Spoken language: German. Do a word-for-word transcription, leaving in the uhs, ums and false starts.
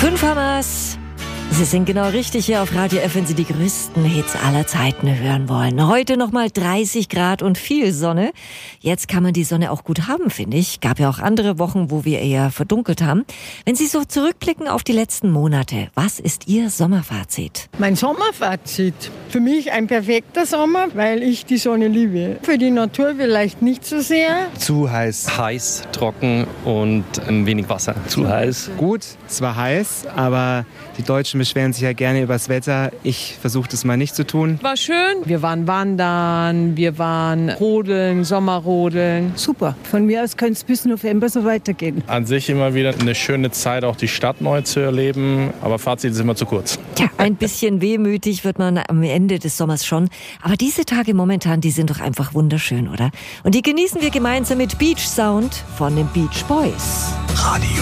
Fünf Hammers. Sie sind genau richtig hier auf Radio F, wenn Sie die größten Hits aller Zeiten hören wollen. Heute nochmal dreißig Grad und viel Sonne. Jetzt kann man die Sonne auch gut haben, finde ich. Gab ja auch andere Wochen, wo wir eher verdunkelt haben. Wenn Sie so zurückblicken auf die letzten Monate, was ist Ihr Sommerfazit? Mein Sommerfazit? Für mich ein perfekter Sommer, weil ich die Sonne liebe. Für die Natur vielleicht nicht so sehr. Zu heiß. Heiß, trocken und ähm, wenig Wasser. Zu heiß. Gut, es war heiß, aber die Deutschen beschweren sich ja gerne über das Wetter. Ich versuche das mal nicht zu tun. War schön. Wir waren wandern, wir waren rodeln, Sommerrodeln. Super. Von mir aus könnte es bis November so weitergehen. An sich immer wieder eine schöne Zeit, auch die Stadt neu zu erleben. Aber Fazit ist immer zu kurz. Tja, ein bisschen wehmütig wird man am Ende des Sommers schon. Aber diese Tage momentan, die sind doch einfach wunderschön, oder? Und die genießen wir gemeinsam mit Beach Sound von den Beach Boys. Radio